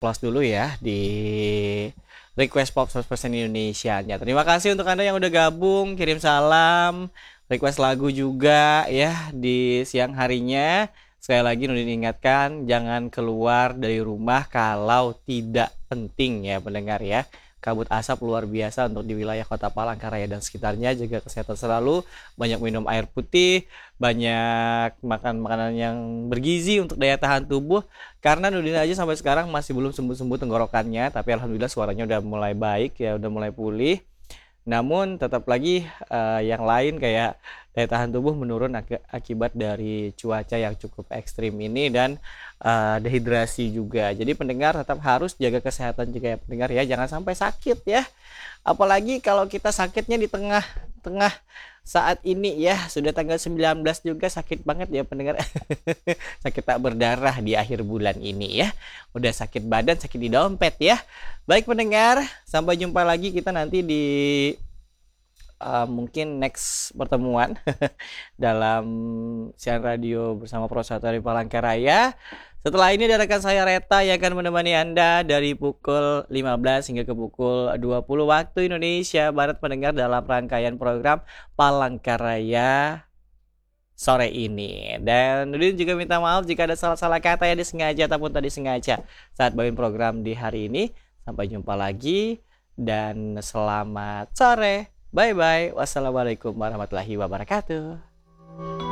close dulu ya di request pop 100% Indonesianya. Terima kasih untuk Anda yang udah gabung, kirim salam, request lagu juga ya di siang harinya. Sekali lagi Nudin ingatkan, jangan keluar dari rumah kalau tidak penting ya pendengar ya. Kabut asap luar biasa untuk di wilayah Kota Palangkaraya dan sekitarnya. Jaga kesehatan selalu, banyak minum air putih, banyak makan makanan yang bergizi untuk daya tahan tubuh. Karena Nudin aja sampai sekarang masih belum sembuh-sembuh tenggorokannya, tapi alhamdulillah suaranya udah mulai baik ya, udah mulai pulih. Namun tetap lagi yang lain kayak daya tahan tubuh menurun akibat dari cuaca yang cukup ekstrim ini dan dehidrasi juga. Jadi pendengar tetap harus jaga kesehatan juga ya pendengar ya, jangan sampai sakit ya. Apalagi kalau kita sakitnya di tengah-tengah saat ini ya, sudah tanggal 19 juga sakit banget ya pendengar. Sakit tak berdarah di akhir bulan ini ya. Udah sakit badan, sakit di dompet ya. Baik pendengar, sampai jumpa lagi kita nanti di mungkin next pertemuan dalam siaran radio bersama Prosata dari Palangkaraya. Setelah ini ada rekan saya Reta yang akan menemani Anda dari pukul 15 hingga ke pukul 20 waktu Indonesia Barat pendengar dalam rangkaian program Palangkaraya sore ini. Dan Nudin juga minta maaf jika ada salah-salah kata yang disengaja ataupun tadi sengaja saat bawain program di hari ini. Sampai jumpa lagi dan selamat sore. Bye bye. Wassalamualaikum warahmatullahi wabarakatuh.